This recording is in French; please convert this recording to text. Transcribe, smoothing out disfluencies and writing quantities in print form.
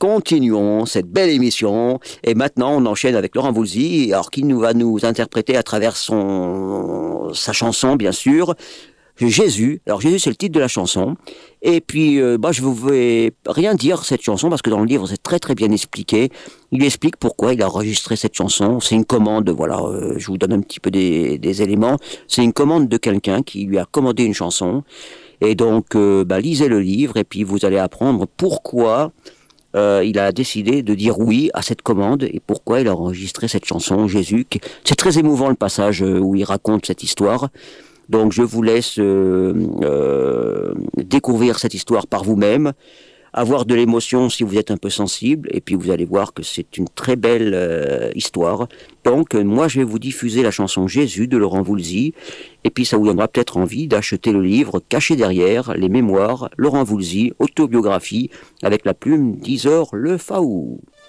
continuons cette belle émission. Et maintenant, on enchaîne avec Laurent Voulzy, alors qui va nous interpréter à travers sa chanson, bien sûr, Jésus. Alors Jésus, c'est le titre de la chanson. Et puis, je ne vais rien dire cette chanson parce que dans le livre, c'est très très bien expliqué. Il explique pourquoi il a enregistré cette chanson. C'est une commande, voilà, je vous donne un petit peu des éléments. C'est une commande de quelqu'un qui lui a commandé une chanson. Et donc, lisez le livre et puis vous allez apprendre pourquoi il a décidé de dire oui à cette commande et pourquoi il a enregistré cette chanson, Jésus. C'est très émouvant le passage où il raconte cette histoire. Donc je vous laisse découvrir cette histoire par vous-même, avoir de l'émotion si vous êtes un peu sensible, et puis vous allez voir que c'est une très belle histoire. Donc moi je vais vous diffuser la chanson Jésus de Laurent Voulzy, et puis ça vous donnera peut-être envie d'acheter le livre caché derrière, les mémoires, Laurent Voulzy, autobiographie, avec la plume d'Isor Le Faou.